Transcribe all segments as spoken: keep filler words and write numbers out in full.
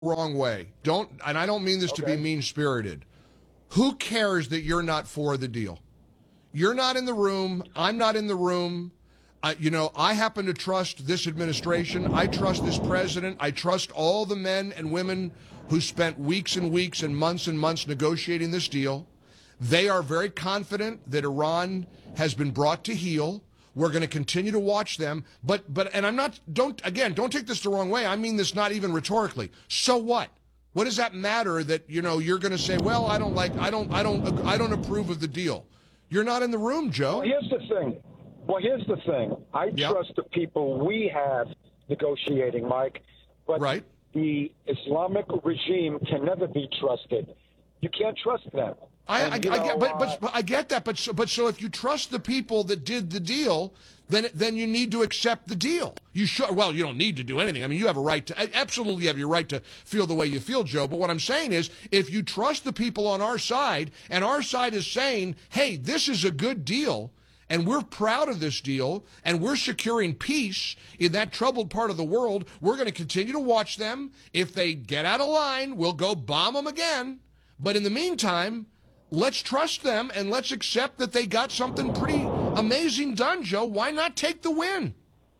wrong way. Don't, and I don't mean this Okay. to be mean-spirited. Who cares that you're not for the deal? You're not in the room. I'm not in the room. Uh, you know, I happen to trust this administration. I trust this president. I trust all the men and women who spent weeks and weeks and months and months negotiating this deal. They are very confident that Iran has been brought to heel. We're going to continue to watch them. But, but, and I'm not, don't, again, don't take this the wrong way. I mean this not even rhetorically. So what? What does that matter that, you know, you're going to say, well, I don't like, I don't, I don't, I don't approve of the deal. You're not in the room, Joe. Well, here's the thing. Well, here's the thing. I Yep. trust the people we have negotiating, Mike. But Right. the Islamic regime can never be trusted. You can't trust them. I, And, I, you I know, get, but, uh, but, but I get that. But so, but so if you trust the people that did the deal, then then you need to accept the deal. You should. Well, you don't need to do anything. I mean, you have a right to absolutely have your right to feel the way you feel, Joe. But what I'm saying is, if you trust the people on our side, and our side is saying, "Hey, this is a good deal." And we're proud of this deal, and we're securing peace in that troubled part of the world. We're going to continue to watch them. If they get out of line, we'll go bomb them again. But in the meantime, let's trust them and let's accept that they got something pretty amazing done, Joe. Why not take the win?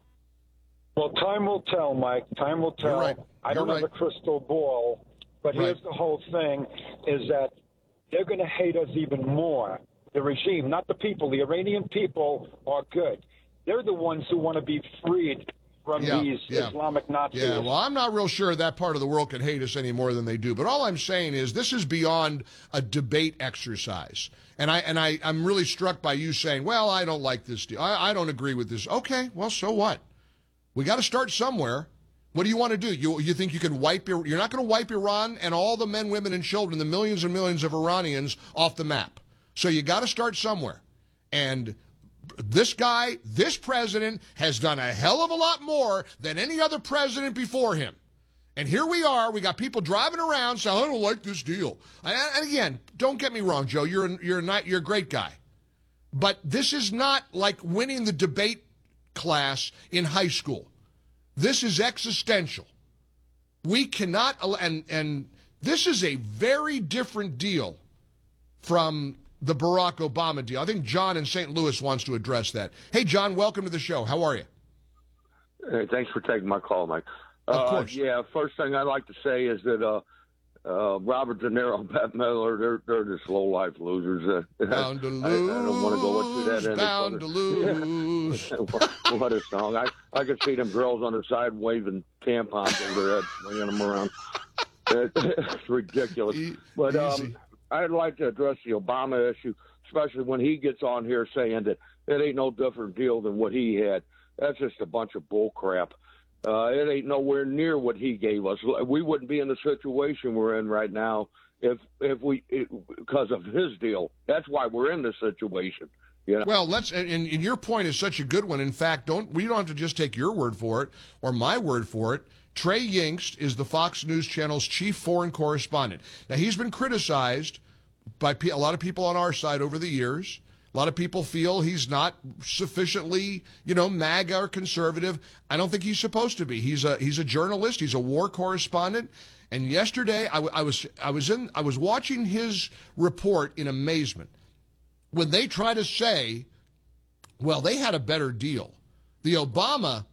Well, time will tell, Mike. Time will tell. You're right. I don't You're have right. a crystal ball, but Right. here's the whole thing, is that they're going to hate us even more. The regime, not the people. The Iranian people are good. They're the ones who want to be freed from Yeah, these yeah. Islamic Nazis. Yeah, well, I'm not real sure that part of the world can hate us any more than they do. But all I'm saying is this is beyond a debate exercise. And I and I, I'm really struck by you saying, well, I don't like this deal. I, I don't agree with this. Okay, well, so what? We got to start somewhere. What do you want to do? You you think you can wipe your, you're not going to wipe Iran and all the men, women, and children, the millions and millions of Iranians off the map. So you got to start somewhere. And this guy, this president, has done a hell of a lot more than any other president before him. And here we are. We got people driving around saying, I don't like this deal. And, and again, don't get me wrong, Joe. You're, a, you're, a, not, you're a great guy. But this is not like winning the debate class in high school. This is existential. We cannot, and, and this is a very different deal from the Barack Obama deal. I think John in Saint Louis wants to address that. Hey, John, welcome to the show. How are you? Hey, thanks for taking my call, Mike. Of uh, course. Yeah, first thing I'd like to say is that uh, uh, Robert De Niro and Bette Midler, they're, they're just low-life losers. Uh, Bound to I, I don't want to go into lose, that any bound to further. lose. what, what a song. I, I could see them girls on the side waving tampons over their heads, swinging them around. It's ridiculous. E- But um, easy. I'd like to address the Obama issue, especially when he gets on here saying that it ain't no different deal than what he had. That's just a bunch of bull crap. Uh, it ain't nowhere near what he gave us. We wouldn't be in the situation we're in right now if if we it, because of his deal. That's why we're in this situation. You know? Well, let's and, and your point is such a good one. In fact, don't we don't have to just take your word for it or my word for it. Trey Yingst is the Fox News Channel's chief foreign correspondent. Now, he's been criticized by a lot of people on our side over the years. A lot of people feel he's not sufficiently, you know, MAGA or conservative. I don't think he's supposed to be. He's a he's a journalist. He's a war correspondent. And yesterday, I, I was I was in I was watching his report in amazement when they try to say, well, they had a better deal. The Obama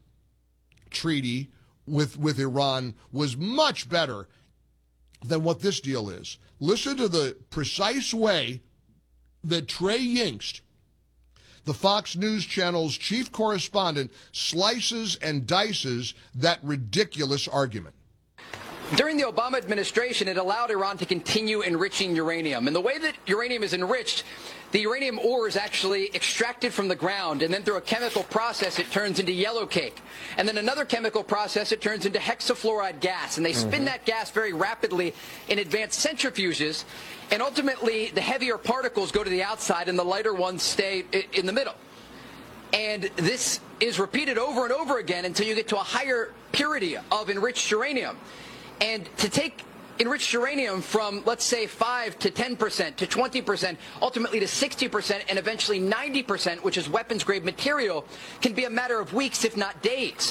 treaty with with Iran was much better than what this deal is. Listen to the precise way that Trey Yingst, the Fox News Channel's chief correspondent, slices and dices that ridiculous argument. During the Obama administration, it allowed Iran to continue enriching uranium. And the way that uranium is enriched, the uranium ore is actually extracted from the ground, and then through a chemical process, it turns into yellow cake. And then another chemical process, it turns into hexafluoride gas. And they spin mm-hmm. that gas very rapidly in advanced centrifuges. And ultimately, the heavier particles go to the outside, and the lighter ones stay in the middle. And this is repeated over and over again until you get to a higher purity of enriched uranium. And to take enriched uranium from, let's say, five to ten percent to twenty percent, ultimately to sixty percent, and eventually ninety percent, which is weapons-grade material, can be a matter of weeks, if not days.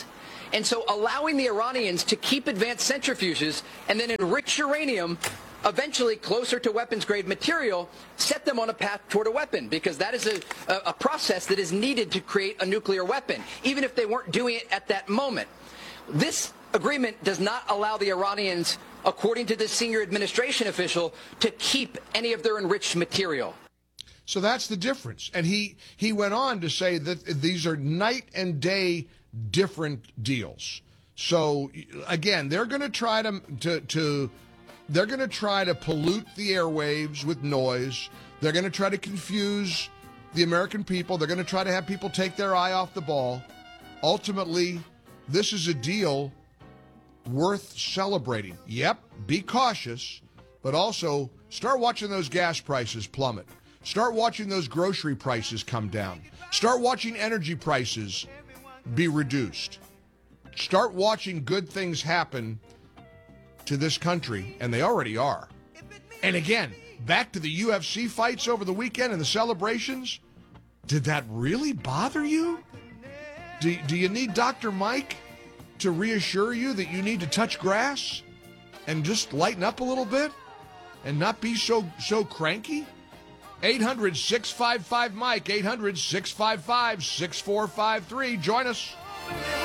And so allowing the Iranians to keep advanced centrifuges and then enrich uranium, eventually closer to weapons-grade material, set them on a path toward a weapon, because that is a, a, a process that is needed to create a nuclear weapon, even if they weren't doing it at that moment. This agreement does not allow the Iranians, according to this senior administration official, to keep any of their enriched material. So that's the difference. And he, he went on to say that these are night and day different deals. So, again, they're going to try to, to, to they're going to try to pollute the airwaves with noise. They're going to try to confuse the American people. They're going to try to have people take their eye off the ball. Ultimately, this is a deal worth celebrating. Yep, be cautious, but also start watching those gas prices plummet. Start watching those grocery prices come down. Start watching energy prices be reduced. Start watching good things happen to this country, and they already are. And again, back to the U F C fights over the weekend and the celebrations. Did that really bother you? Do, do you need Doctor Mike to reassure you that you need to touch grass and just lighten up a little bit and not be so so cranky? eight hundred, six five five, Mike, eight hundred, six five five, six four five three. Join us.